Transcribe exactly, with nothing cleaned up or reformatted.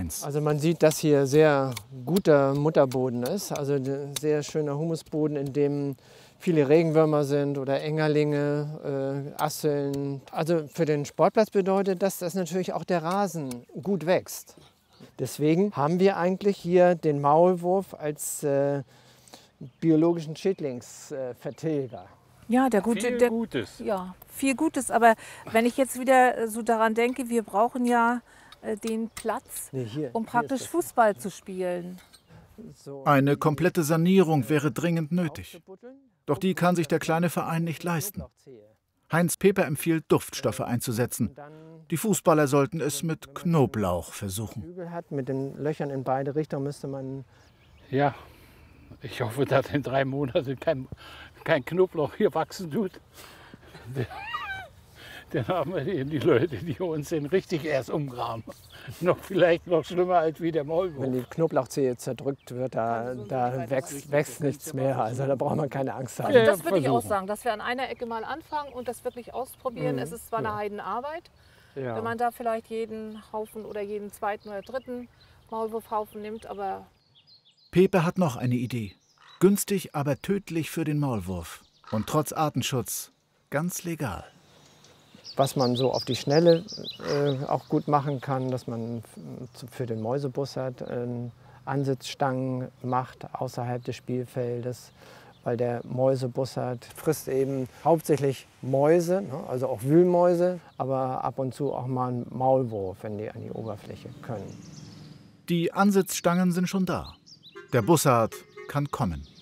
Gartens. Also man sieht, dass hier sehr guter Mutterboden ist. Also ein sehr schöner Humusboden, in dem viele Regenwürmer sind oder Engerlinge, äh, Asseln. Also für den Sportplatz bedeutet das, dass natürlich auch der Rasen gut wächst. Deswegen haben wir eigentlich hier den Maulwurf als äh, biologischen Schädlingsvertilger. Äh, ja, der gute, Viel der, Gutes. Ja, viel Gutes. Aber wenn ich jetzt wieder so daran denke, wir brauchen ja äh, den Platz, Nee, hier, um hier praktisch ist das. Fußball zu spielen. So. Eine komplette Sanierung wäre dringend nötig. Doch die kann sich der kleine Verein nicht leisten. Heinz Peper empfiehlt, Duftstoffe einzusetzen. Die Fußballer sollten es mit Knoblauch versuchen. Hügel hat mit den Löchern in beide Richtungen müsste man. Ja, ich hoffe, dass in drei Monaten kein, kein Knoblauch hier wachsen tut. Dann haben wir die, die Leute, die uns den richtig erst umgraben. Noch vielleicht noch schlimmer als wie der Maulwurf. Wenn die Knoblauchzehe zerdrückt wird, da, da wächst, wächst nichts mehr. Also da braucht man keine Angst haben. Also Ja, das würde ich auch versuchen. sagen, dass wir an einer Ecke mal anfangen und das wirklich ausprobieren. Mhm. Es ist zwar Ja. eine Heidenarbeit, Ja. wenn man da vielleicht jeden Haufen oder jeden zweiten oder dritten Maulwurfhaufen nimmt, aber Peper hat noch eine Idee. Günstig, aber tödlich für den Maulwurf. Und trotz Artenschutz ganz legal. Was man so auf die Schnelle äh, auch gut machen kann, dass man f- für den Mäusebussard äh, Ansitzstangen macht außerhalb des Spielfeldes, weil der Mäusebussard frisst eben hauptsächlich Mäuse, ne, also auch Wühlmäuse, aber ab und zu auch mal einen Maulwurf, wenn die an die Oberfläche können. Die Ansitzstangen sind schon da. Der Bussard kann kommen.